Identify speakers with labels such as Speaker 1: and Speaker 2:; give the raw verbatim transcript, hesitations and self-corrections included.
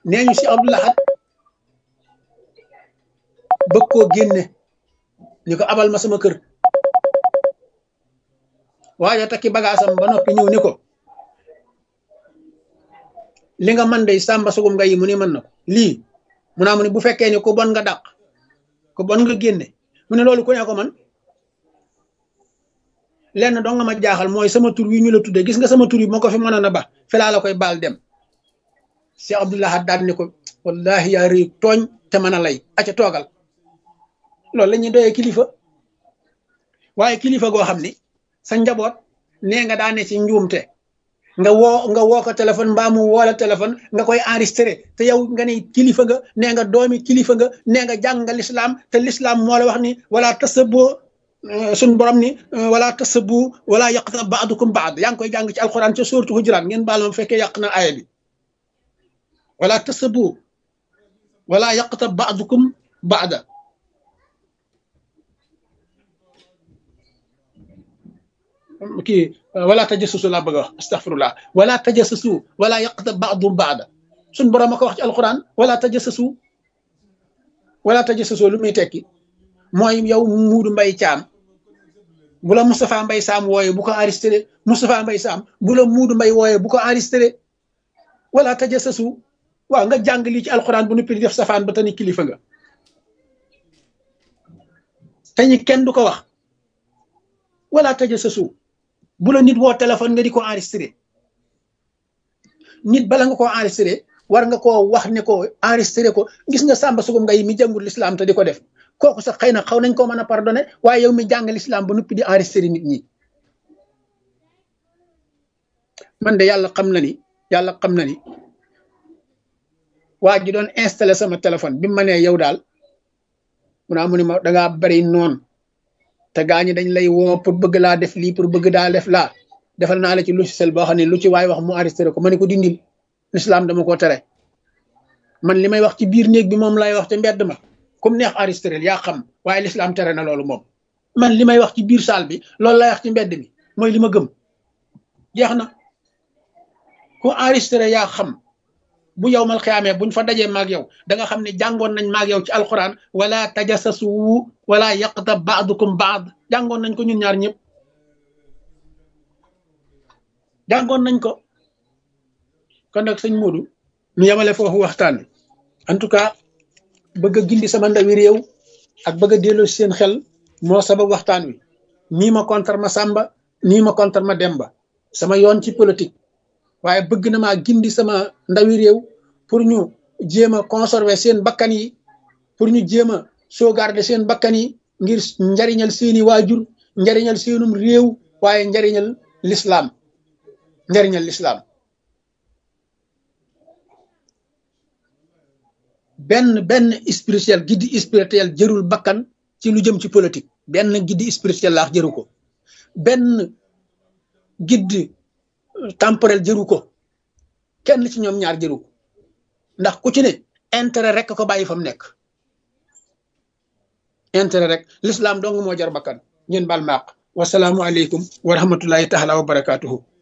Speaker 1: nee ñu si Abdou Lahad bëgg koo génne ñu ko abal ma sama kër waaye takki bagaasam ba noppi ñëw ni ko li nga man day sàmba sugum nga yi mu ni mën na ko lii mu naa mu ni bu fekkee ni ku bon nga dàq ku bon nga génne mu ne loolu ku ne ko man lenn dong nga ma jaaxal mooy sama tur wi ñu la tuddee gis nga sama tur yi moo ko fi mënoon a ba fi laa la koy baal dem si Abdou Lahad daal ni ko wallahi yaa réy tooñ te mën a lay aca toogal loolu la ñuy doyee kilifa waaye kilifa goo xam ni sa njaboot nee nga daane ci njuumte nga woo nga woo ko téléphone mbaa mu woo la téléphone nga koy enregistré te yow nga ne kilifa nga nee nga doomi kilifa nga nee nga jàng nga lislaam te lislaam moo la wax ni wala tasabbu suñ borom ni wala tasabbu wala yaqta ba'dukum ba'd yaa ngi koy jàng ci alquran ca suuratu Hujuraat ngeen baal ma fekkee yàq na aaya bi wala tasabbu wala yaqta ba'dukum ba'da kii wala tajassasu laa bëgg a wax astaghfirullah wala tajassasu wala yaqta ba'dum ba'da suñ borom a ko wax ci alquran wala tajassasu wala tajassasu lu muy tekki mooy yow Muudu Mbay Caam bu la Moustapha Mbay Saam wooye bu ko enregistré Moustapha Mbay Saam bu la Muudu Mbay wooye bu ko enregistré wala tajassasu waaw nga jàng lii ci alquran bu nuppi di def safaan ba tani kilifa nga te ñi kenn du ko wax wala tajassasu bu la nit woo téléphone nga di ko enregistré nit bala nga koo enregistré war nga koo wax ne ko enregistré ko gis nga Samba Sugum Ngay mi jàngul l'islam te di ko def kooku sax xëy na xaw nañ koo mën a pardonné waaye yow mi jàng l'islam ba noppi di enregistré nit ñi man de yàlla xam na ni yàlla xam na ni waa ji doon installé sama téléphone bi ma nee yow daal mu naa mu ni ma dangaa bari noonu te gaa ñi dañ lay woo pour bëgg laa def lii pour bëgg daa def laa defal naa la ci logiciel boo xam ne lu ci waay wax mu enregistré ko ma ne ko dindil l'islam dama ko tere man li may wax ci biir néeg bi moom lay wax te mbedd ma comme neex enregistré yaa xam waaye l'islam tere na loolu moom man li may wax ci biir salle bi loolu lay wax ci mbedd mi mooy li ma gëm jeex na ku enregistré yaa xam bu yow mal xiyaamee buñ fa dajee maag yow da nga xam ne jàngoon nañ maag yow ci alquran wala tajassasu wala yaqta ba'dukum ba'd jàngoon nañ ko ñun ñaar ñëpp jàngoon nañ ko kon nag sëñ Modou ñu yemale foofu waxtaan wi en tout cas bëgg a gindi sama ndawi réew ak bëgg a delloo seen xel moo sabab waxtaan wi nii ma contre ma Samba nii ma contre ma Demba sama yoon ci politique waaye bëgg na maa gindi sama ndawi réew pour ñu jéem a conserver seen bakkan yi pour ñu jéem a sauvegarder seen bakkan yi ngir njariñal seeni waajur njariñal seenum réew waaye njariñal l'islam njariñal l'islam benn benn spirituel guide spirituel jërul bakkan ci lu jëm ci politique benn guide spirituel laax jëru ko benn guide temporel jëru ko kenn ci ñoom ñaar jëru ko ndax ku ci ne intérêt rek ko bàyyi fa mu nekk intérêt rek l'islam dong moo jar bakkan ngeen baal maaq wasalaamu aleykum wa rahmatullahi taala wa barakatuhu